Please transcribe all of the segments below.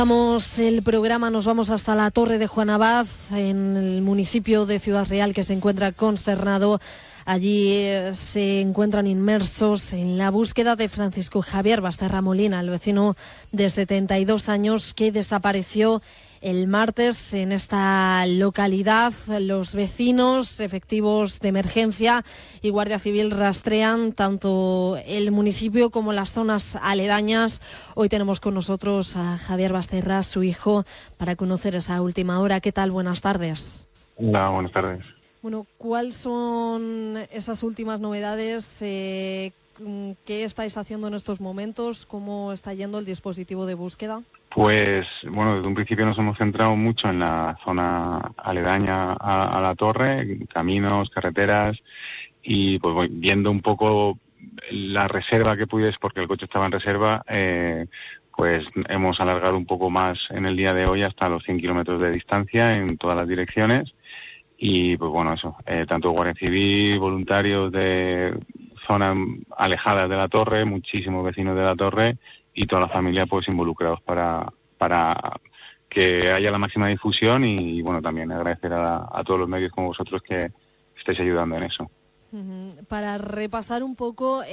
Vamos el programa, nos vamos hasta la Torre de Juan Abad, en el municipio de Ciudad Real, que se encuentra consternado. Allí se encuentran inmersos en la búsqueda de Francisco Javier Basterra Molina, el vecino de 72 años que desapareció el martes en esta localidad. Los vecinos, efectivos de emergencia y Guardia Civil rastrean tanto el municipio como las zonas aledañas. Hoy tenemos con nosotros a Javier Basterra, su hijo, para conocer esa última hora. ¿Qué tal? Buenas tardes. Hola, buenas tardes. Bueno, ¿cuáles son esas últimas novedades? ¿Qué estáis haciendo en estos momentos? ¿Cómo está yendo el dispositivo de búsqueda? Pues, bueno, desde un principio nos hemos centrado mucho en la zona aledaña a la torre, caminos, carreteras, y pues viendo un poco la reserva que pudiese, porque el coche estaba en reserva, pues hemos alargado un poco más en el día de hoy hasta los 100 kilómetros de distancia en todas las direcciones. Y pues bueno, eso, tanto Guardia Civil, voluntarios de zonas alejadas de la torre, muchísimos vecinos de la torre y toda la familia pues involucrados para que haya la máxima difusión y bueno, también agradecer a todos los medios como vosotros que estáis ayudando en eso. Para repasar un poco,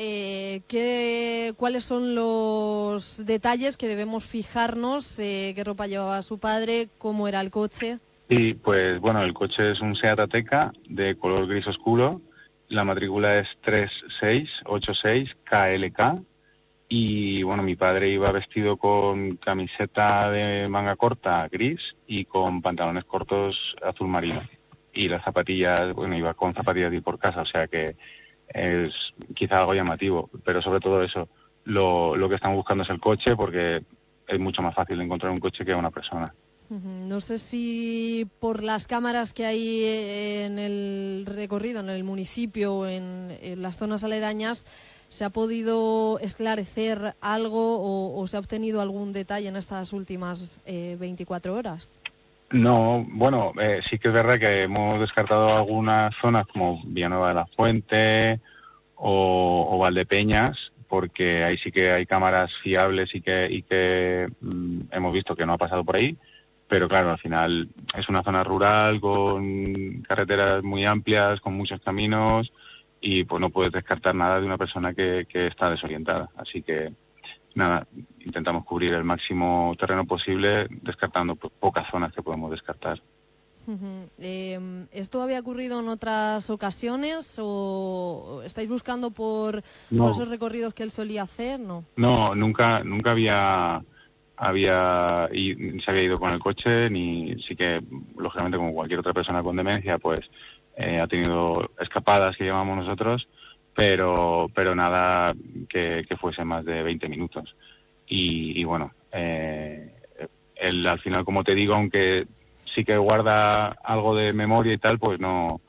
¿cuáles son los detalles que debemos fijarnos? ¿Qué ropa llevaba su padre? ¿Cómo era el coche? Sí, pues bueno, el coche es un Seat Ateca de color gris oscuro, la matrícula es 3686 KLK y bueno, mi padre iba vestido con camiseta de manga corta gris y con pantalones cortos azul marino y las zapatillas, bueno, iba con zapatillas de ir por casa, o sea que es quizá algo llamativo, pero sobre todo eso, lo que estamos buscando es el coche porque es mucho más fácil encontrar un coche que a una persona. No sé si por las cámaras que hay en el recorrido, en el municipio, en las zonas aledañas, ¿se ha podido esclarecer algo o se ha obtenido algún detalle en estas últimas 24 horas? No, bueno, sí que es verdad que hemos descartado algunas zonas como Villanueva de la Fuente o Valdepeñas, porque ahí sí que hay cámaras fiables y que hemos visto que no ha pasado por ahí. Pero claro, al final es una zona rural con carreteras muy amplias, con muchos caminos y pues no puedes descartar nada de una persona que está desorientada. Así que nada, intentamos cubrir el máximo terreno posible descartando pocas zonas que podemos descartar. ¿Esto había ocurrido en otras ocasiones o estáis buscando por esos recorridos que él solía hacer? No, nunca se había ido con el coche, ni sí que, lógicamente, como cualquier otra persona con demencia, pues ha tenido escapadas que llamamos nosotros, pero nada que fuese más de 20 minutos. Y bueno, él al final, como te digo, aunque sí que guarda algo de memoria y tal, pues no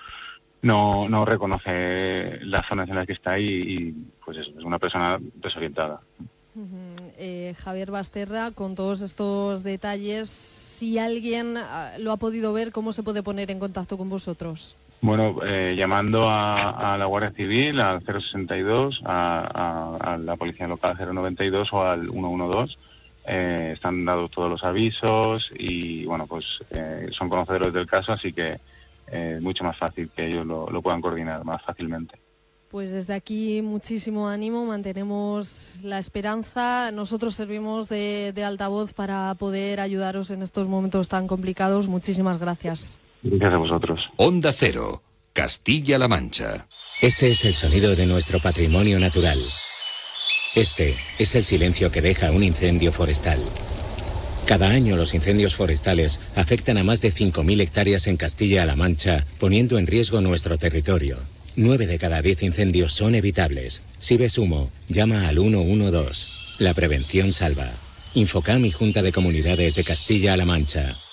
reconoce las zonas en las que está y pues eso, es una persona desorientada. Javier Basterra, con todos estos detalles, si alguien lo ha podido ver, ¿cómo se puede poner en contacto con vosotros? Bueno, llamando a la Guardia Civil, al 062, a la Policía Local 092 o al 112. Están dados todos los avisos y bueno, pues son conocedores del caso, así que es mucho más fácil que ellos lo puedan coordinar más fácilmente. Pues desde aquí muchísimo ánimo, mantenemos la esperanza. Nosotros servimos de altavoz para poder ayudaros en estos momentos tan complicados. Muchísimas gracias. Gracias a vosotros. Onda Cero, Castilla-La Mancha. Este es el sonido de nuestro patrimonio natural. Este es el silencio que deja un incendio forestal. Cada año los incendios forestales afectan a más de 5.000 hectáreas en Castilla-La Mancha, poniendo en riesgo nuestro territorio. 9 de cada 10 incendios son evitables. Si ves humo, llama al 112. La prevención salva. Infocam y Junta de Comunidades de Castilla-La Mancha.